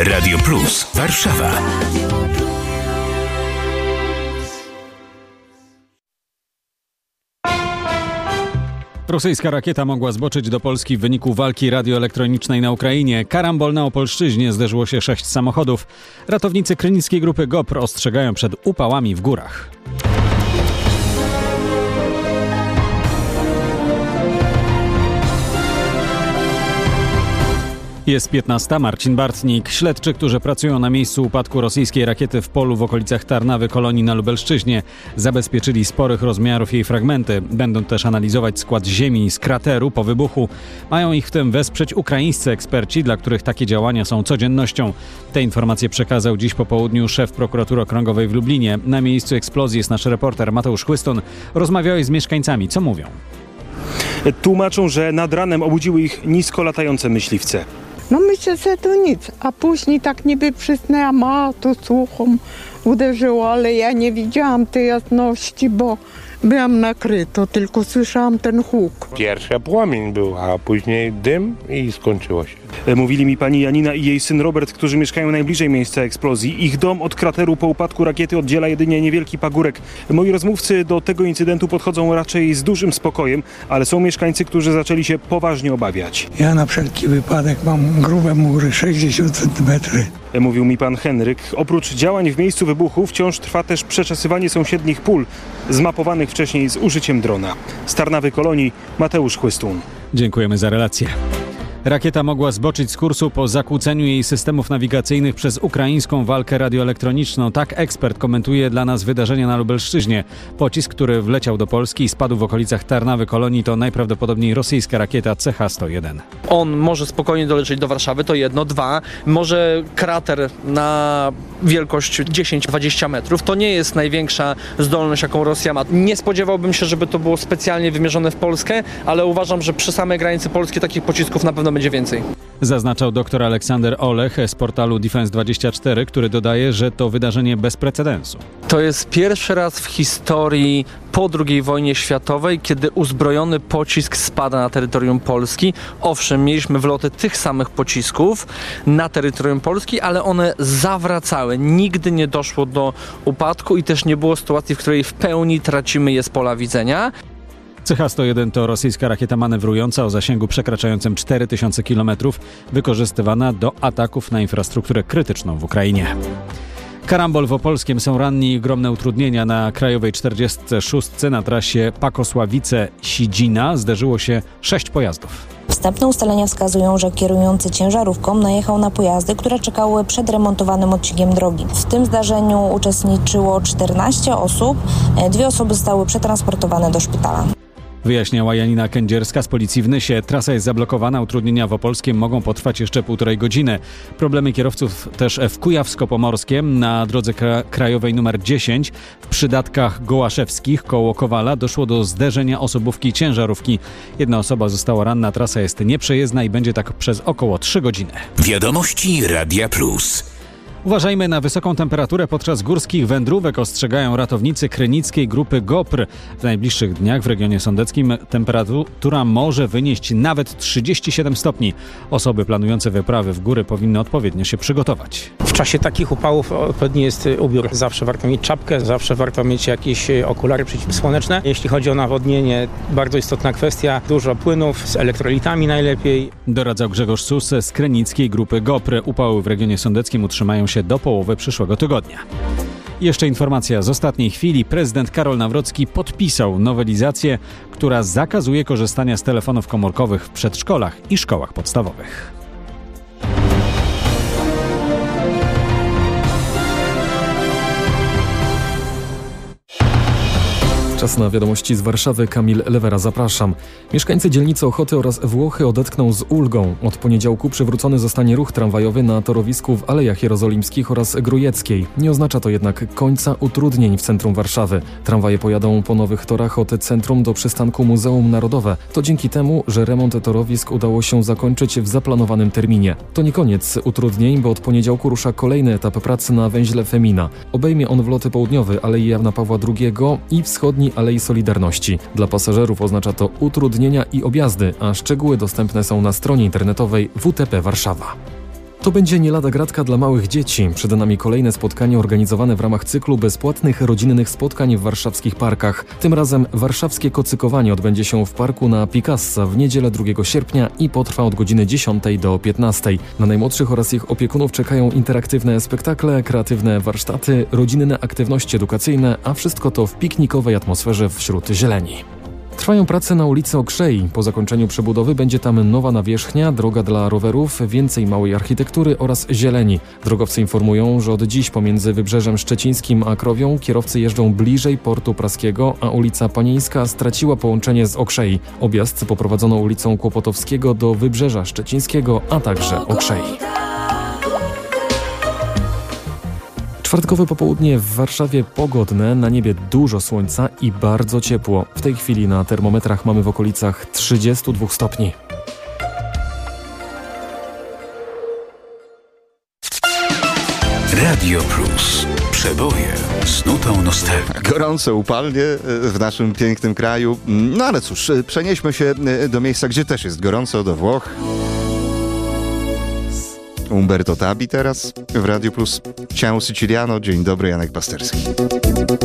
Radio Plus Warszawa. Rosyjska rakieta mogła zboczyć do Polski w wyniku walki radioelektronicznej na Ukrainie. Karambol na Opolszczyźnie, zderzyło się 6 samochodów. Ratownicy krynickiej grupy GOPR ostrzegają przed upałami w górach. Jest 15. Marcin Bartnik. Śledczy, którzy pracują na miejscu upadku rosyjskiej rakiety w polu w okolicach Tarnawy Kolonii na Lubelszczyźnie, zabezpieczyli sporych rozmiarów jej fragmenty. Będą też analizować skład ziemi z krateru po wybuchu. Mają ich w tym wesprzeć ukraińscy eksperci, dla których takie działania są codziennością. Te informacje przekazał dziś po południu szef prokuratury okręgowej w Lublinie. Na miejscu eksplozji jest nasz reporter Mateusz Chłystun. Rozmawiałeś z mieszkańcami. Co mówią? Tłumaczą, że nad ranem obudziły ich nisko latające myśliwce. No myślę, że to nic, a później tak niby przysnęłam, a to słuchom uderzyło, ale ja nie widziałam tej jasności, bo byłam nakryta, tylko słyszałam ten huk. Pierwszy płomień był, a później dym i skończyło się. Mówili mi pani Janina i jej syn Robert, którzy mieszkają najbliżej miejsca eksplozji. Ich dom od krateru po upadku rakiety oddziela jedynie niewielki pagórek. Moi rozmówcy do tego incydentu podchodzą raczej z dużym spokojem, ale są mieszkańcy, którzy zaczęli się poważnie obawiać. Ja na wszelki wypadek mam grube mury, 60 cm. Mówił mi pan Henryk. Oprócz działań w miejscu wybuchu wciąż trwa też przeczesywanie sąsiednich pól, zmapowanych wcześniej z użyciem drona. Z Tarnawy Kolonii Mateusz Chłystun. Dziękujemy za relację. Rakieta mogła zboczyć z kursu po zakłóceniu jej systemów nawigacyjnych przez ukraińską walkę radioelektroniczną. Tak ekspert komentuje dla nas wydarzenia na Lubelszczyźnie. Pocisk, który wleciał do Polski i spadł w okolicach Tarnawy Kolonii, to najprawdopodobniej rosyjska rakieta CH-101. On może spokojnie dolecieć do Warszawy, to jedno. 2, może krater na wielkość 10-20 metrów. To nie jest największa zdolność, jaką Rosja ma. Nie spodziewałbym się, żeby to było specjalnie wymierzone w Polskę, ale uważam, że przy samej granicy Polski takich pocisków na pewno będzie więcej. Zaznaczał dr Aleksander Olech z portalu Defense24, który dodaje, że to wydarzenie bez precedensu. To jest pierwszy raz w historii po II wojnie światowej, kiedy uzbrojony pocisk spada na terytorium Polski. Owszem, mieliśmy wloty tych samych pocisków na terytorium Polski, ale one zawracały. Nigdy nie doszło do upadku i też nie było sytuacji, w której w pełni tracimy je z pola widzenia. CH-101 to rosyjska rakieta manewrująca o zasięgu przekraczającym 4000 km, wykorzystywana do ataków na infrastrukturę krytyczną w Ukrainie. Karambol w Opolskiem, są ranni i ogromne utrudnienia na krajowej 46 na trasie Pakosławice-Sidzina. Zderzyło się 6 pojazdów. Wstępne ustalenia wskazują, że kierujący ciężarówką najechał na pojazdy, które czekały przed remontowanym odcinkiem drogi. W tym zdarzeniu uczestniczyło 14 osób. 2 osoby zostały przetransportowane do szpitala. Wyjaśniała Janina Kędzierska z Policji w Nysie. Trasa jest zablokowana, utrudnienia w Opolskiem mogą potrwać jeszcze 1,5 godziny. Problemy kierowców też w Kujawsko-Pomorskiem na drodze krajowej nr 10 w przydatkach Gołaszewskich koło Kowala doszło do zderzenia osobówki i ciężarówki. 1 osoba została ranna, trasa jest nieprzejezdna i będzie tak przez około 3 godziny. Wiadomości Radia Plus. Uważajmy na wysoką temperaturę podczas górskich wędrówek, ostrzegają ratownicy krynickiej grupy GOPR. W najbliższych dniach w regionie sądeckim temperatura może wynieść nawet 37 stopni. Osoby planujące wyprawy w góry powinny odpowiednio się przygotować. W czasie takich upałów odpowiedni jest ubiór. Zawsze warto mieć czapkę, zawsze warto mieć jakieś okulary przeciwsłoneczne. Jeśli chodzi o nawodnienie, bardzo istotna kwestia. Dużo płynów z elektrolitami najlepiej. Doradzał Grzegorz Sus z krynickiej grupy GOPR. Upały w regionie sądeckim utrzymają się do połowy przyszłego tygodnia. Jeszcze informacja z ostatniej chwili. Prezydent Karol Nawrocki podpisał nowelizację, która zakazuje korzystania z telefonów komórkowych w przedszkolach i szkołach podstawowych. Czas na wiadomości z Warszawy. Kamil Lewera, zapraszam. Mieszkańcy dzielnicy Ochoty oraz Włochy odetchną z ulgą. Od poniedziałku przywrócony zostanie ruch tramwajowy na torowisku w Alejach Jerozolimskich oraz Grujeckiej. Nie oznacza to jednak końca utrudnień w centrum Warszawy. Tramwaje pojadą po nowych torach od centrum do przystanku Muzeum Narodowe. To dzięki temu, że remont torowisk udało się zakończyć w zaplanowanym terminie. To nie koniec utrudnień, bo od poniedziałku rusza kolejny etap pracy na węźle Femina. Obejmie on wloty południowy Alei Jana Pawła II i wschodni Alei Solidarności. Dla pasażerów oznacza to utrudnienia i objazdy, a szczegóły dostępne są na stronie internetowej WTP Warszawa. To będzie nie lada gratka dla małych dzieci. Przed nami kolejne spotkanie organizowane w ramach cyklu bezpłatnych rodzinnych spotkań w warszawskich parkach. Tym razem warszawskie kocykowanie odbędzie się w parku na Picassa w niedzielę 2 sierpnia i potrwa od godziny 10 do 15. Na najmłodszych oraz ich opiekunów czekają interaktywne spektakle, kreatywne warsztaty, rodzinne aktywności edukacyjne, a wszystko to w piknikowej atmosferze wśród zieleni. Trwają prace na ulicy Okrzei. Po zakończeniu przebudowy będzie tam nowa nawierzchnia, droga dla rowerów, więcej małej architektury oraz zieleni. Drogowcy informują, że od dziś pomiędzy Wybrzeżem Szczecińskim a Krowią kierowcy jeżdżą bliżej Portu Praskiego, a ulica Panieńska straciła połączenie z Okrzei. Objazd poprowadzono ulicą Kłopotowskiego do Wybrzeża Szczecińskiego, a także Okrzei. Czwartkowe popołudnie w Warszawie pogodne, na niebie dużo słońca i bardzo ciepło. W tej chwili na termometrach mamy w okolicach 32 stopni. Radio Plus. Przeboje z nutą nostalgii. Gorąco, upalnie w naszym pięknym kraju. No ale cóż, przenieśmy się do miejsca, gdzie też jest gorąco, do Włoch. Umberto Tabi teraz w Radio Plus. Ciao Siciliano. Dzień dobry, Janek Pasterski.